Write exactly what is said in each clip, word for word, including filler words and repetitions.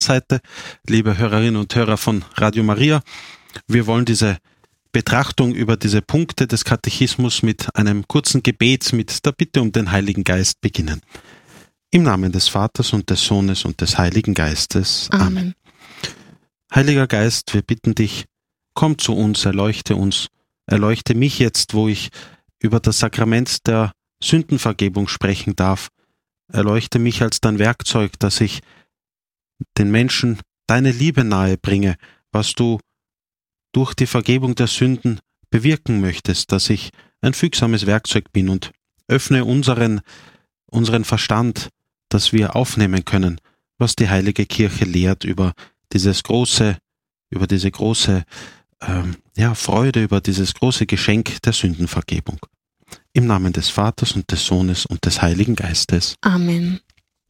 Seite, liebe Hörerinnen und Hörer von Radio Maria. Wir wollen diese Betrachtung über diese Punkte des Katechismus mit einem kurzen Gebet mit der Bitte um den Heiligen Geist beginnen. Im Namen des Vaters und des Sohnes und des Heiligen Geistes. Amen. Amen. Heiliger Geist, wir bitten dich, komm zu uns, erleuchte uns, erleuchte mich jetzt, wo ich über das Sakrament der Sündenvergebung sprechen darf. Erleuchte mich als dein Werkzeug, dass ich den Menschen deine Liebe nahe bringe, was du durch die Vergebung der Sünden bewirken möchtest, dass ich ein fügsames Werkzeug bin, und öffne unseren, unseren Verstand, dass wir aufnehmen können, was die Heilige Kirche lehrt über dieses große, über diese große ähm, ja, Freude, über dieses große Geschenk der Sündenvergebung. Im Namen des Vaters und des Sohnes und des Heiligen Geistes. Amen.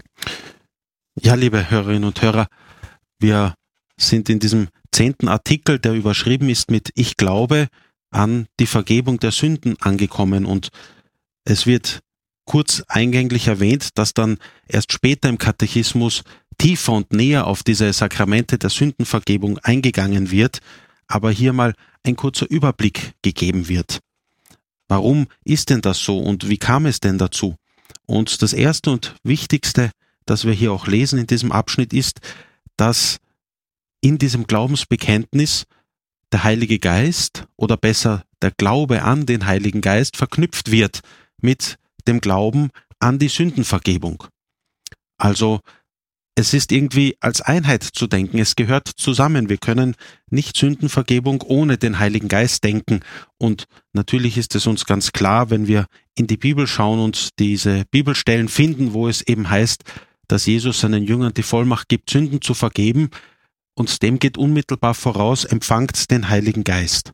Ja, liebe Hörerinnen und Hörer, wir sind in diesem zehnten Artikel, der überschrieben ist mit Ich glaube an die Vergebung der Sünden angekommen, und es wird kurz eingänglich erwähnt, dass dann erst später im Katechismus tiefer und näher auf diese Sakramente der Sündenvergebung eingegangen wird, aber hier mal ein kurzer Überblick gegeben wird. Warum ist denn das so und wie kam es denn dazu? Und das Erste und Wichtigste, das wir hier auch lesen in diesem Abschnitt, ist, dass in diesem Glaubensbekenntnis der Heilige Geist, oder besser der Glaube an den Heiligen Geist, verknüpft wird mit dem Glauben an die Sündenvergebung. Also es ist irgendwie als Einheit zu denken, es gehört zusammen. Wir können nicht Sündenvergebung ohne den Heiligen Geist denken. Und natürlich ist es uns ganz klar, wenn wir in die Bibel schauen und diese Bibelstellen finden, wo es eben heißt, dass Jesus seinen Jüngern die Vollmacht gibt, Sünden zu vergeben, und dem geht unmittelbar voraus, empfangt den Heiligen Geist.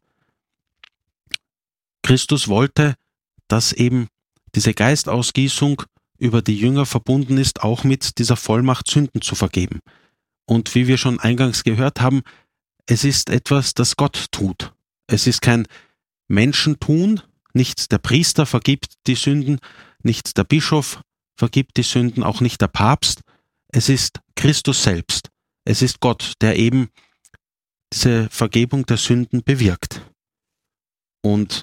Christus wollte, dass eben diese Geistausgießung über die Jünger verbunden ist, auch mit dieser Vollmacht, Sünden zu vergeben. Und wie wir schon eingangs gehört haben, es ist etwas, das Gott tut. Es ist kein Menschentun, nicht der Priester vergibt die Sünden, nicht der Bischof vergibt die Sünden, auch nicht der Papst. Es ist Christus selbst. Es ist Gott, der eben diese Vergebung der Sünden bewirkt. Und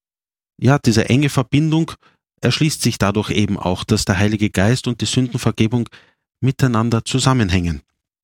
ja, diese enge Verbindung erschließt sich dadurch eben auch, dass der Heilige Geist und die Sündenvergebung miteinander zusammenhängen.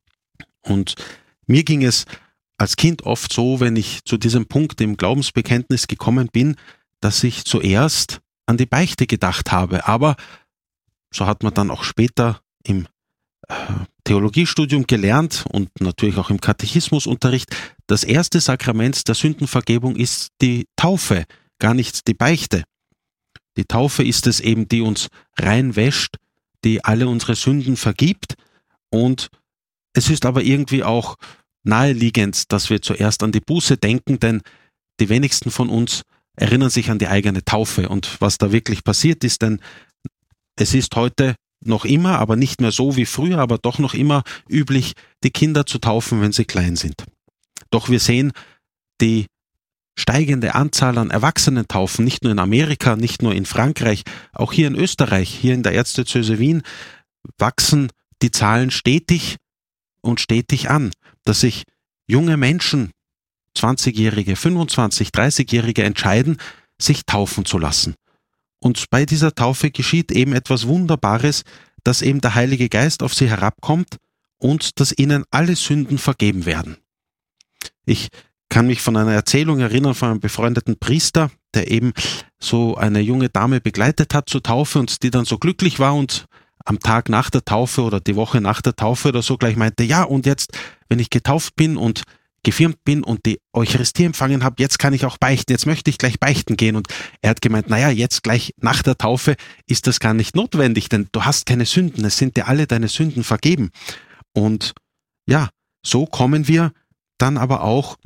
Und mir ging es als Kind oft so, wenn ich zu diesem Punkt im Glaubensbekenntnis gekommen bin, dass ich zuerst an die Beichte gedacht habe. Aber so hat man dann auch später im Theologiestudium gelernt und natürlich auch im Katechismusunterricht, das erste Sakrament der Sündenvergebung ist die Taufe, gar nicht die Beichte. Die Taufe ist es eben, die uns reinwäscht, die alle unsere Sünden vergibt, und es ist aber irgendwie auch naheliegend, dass wir zuerst an die Buße denken, denn die wenigsten von uns erinnern sich an die eigene Taufe und was da wirklich passiert ist, denn es ist heute noch immer, aber nicht mehr so wie früher, aber doch noch immer üblich, die Kinder zu taufen, wenn sie klein sind. Doch wir sehen die steigende Anzahl an Erwachsenentaufen, nicht nur in Amerika, nicht nur in Frankreich, auch hier in Österreich, hier in der Erzdiözese Wien, wachsen die Zahlen stetig und stetig an, dass sich junge Menschen, zwanzigjährige, fünfundzwanzig-, dreißigjährige entscheiden, sich taufen zu lassen. Und bei dieser Taufe geschieht eben etwas Wunderbares, dass eben der Heilige Geist auf sie herabkommt und dass ihnen alle Sünden vergeben werden. Ich kann mich von einer Erzählung erinnern von einem befreundeten Priester, der eben so eine junge Dame begleitet hat zur Taufe und die dann so glücklich war und am Tag nach der Taufe oder die Woche nach der Taufe oder so gleich meinte, ja, und jetzt, wenn ich getauft bin und gefirmt bin und die Eucharistie empfangen habe, jetzt kann ich auch beichten, jetzt möchte ich gleich beichten gehen. Und er hat gemeint, naja, jetzt gleich nach der Taufe ist das gar nicht notwendig, denn du hast keine Sünden, es sind dir alle deine Sünden vergeben. Und ja, so kommen wir dann aber auch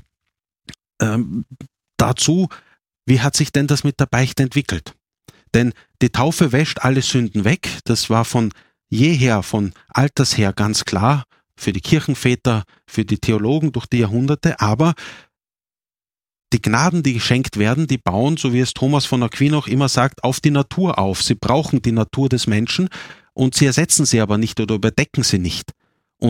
ähm, dazu, wie hat sich denn das mit der Beichte entwickelt? Denn die Taufe wäscht alle Sünden weg, das war von jeher, von alters her ganz klar, für die Kirchenväter, für die Theologen durch die Jahrhunderte, aber die Gnaden, die geschenkt werden, die bauen, so wie es Thomas von Aquin auch immer sagt, auf die Natur auf. Sie brauchen die Natur des Menschen und sie ersetzen sie aber nicht oder überdecken sie nicht. Und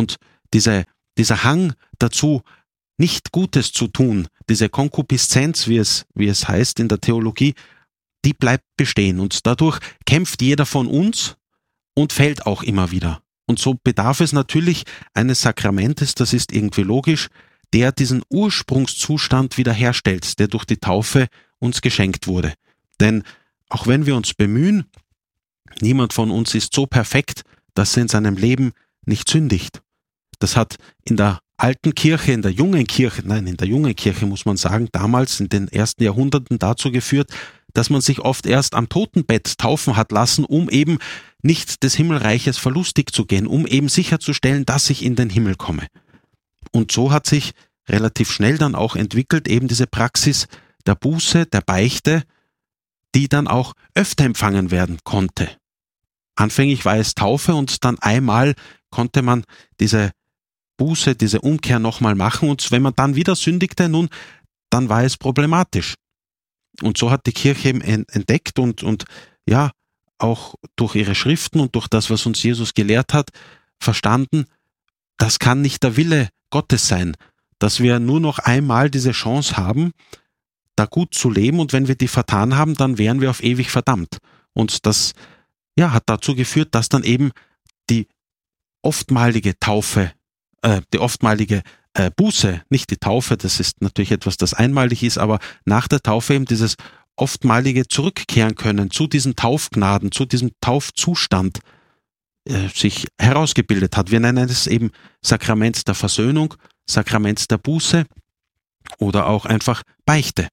diese, dieser Hang dazu, nicht Gutes zu tun, diese Konkupiszenz, wie es, wie es heißt in der Theologie, die bleibt bestehen. Und dadurch kämpft jeder von uns und fällt auch immer wieder. Und so bedarf es natürlich eines Sakramentes, das ist irgendwie logisch, der diesen Ursprungszustand wiederherstellt, der durch die Taufe uns geschenkt wurde. Denn auch wenn wir uns bemühen, niemand von uns ist so perfekt, dass er in seinem Leben nicht sündigt. Das hat in der alten Kirche, in der jungen Kirche, nein, in der jungen Kirche muss man sagen, damals in den ersten Jahrhunderten dazu geführt, dass man sich oft erst am Totenbett taufen hat lassen, um eben nicht des Himmelreiches verlustig zu gehen, um eben sicherzustellen, dass ich in den Himmel komme. Und so hat sich relativ schnell dann auch entwickelt eben diese Praxis der Buße, der Beichte, die dann auch öfter empfangen werden konnte. Anfänglich war es Taufe und dann einmal konnte man diese Buße, diese Umkehr nochmal machen und wenn man dann wieder sündigte, nun, dann war es problematisch. Und so hat die Kirche eben entdeckt und, und ja, auch durch ihre Schriften und durch das, was uns Jesus gelehrt hat, verstanden, das kann nicht der Wille Gottes sein, dass wir nur noch einmal diese Chance haben, da gut zu leben und wenn wir die vertan haben, dann wären wir auf ewig verdammt. Und das ja, hat dazu geführt, dass dann eben die oftmalige Taufe, äh, die oftmalige äh, Buße, nicht die Taufe, das ist natürlich etwas, das einmalig ist, aber nach der Taufe eben dieses oftmalige Zurückkehren können zu diesen Taufgnaden, zu diesem Taufzustand äh, sich herausgebildet hat. Wir nennen es eben Sakrament der Versöhnung, Sakrament der Buße oder auch einfach Beichte.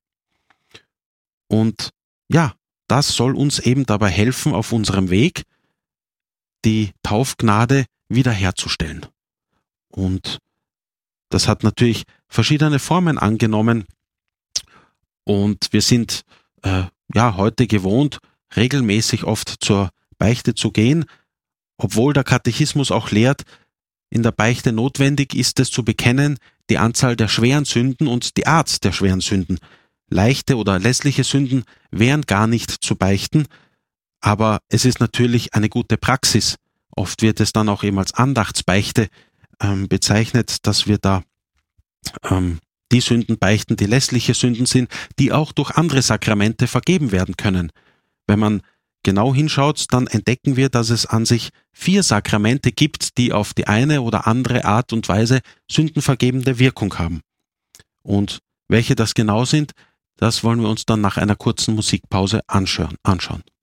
Und ja, das soll uns eben dabei helfen, auf unserem Weg die Taufgnade wiederherzustellen. Und das hat natürlich verschiedene Formen angenommen und wir sind äh, ja heute gewohnt, regelmäßig oft zur Beichte zu gehen, obwohl der Katechismus auch lehrt, in der Beichte notwendig ist es zu bekennen, die Anzahl der schweren Sünden und die Art der schweren Sünden. Leichte oder lässliche Sünden wären gar nicht zu beichten, aber es ist natürlich eine gute Praxis. Oft wird es dann auch eben als Andachtsbeichte ähm, bezeichnet, dass wir da ähm, die Sünden beichten, die lässliche Sünden sind, die auch durch andere Sakramente vergeben werden können. Wenn man genau hinschaut, dann entdecken wir, dass es an sich vier Sakramente gibt, die auf die eine oder andere Art und Weise sündenvergebende Wirkung haben. Und welche das genau sind, das wollen wir uns dann nach einer kurzen Musikpause anschauen. anschauen.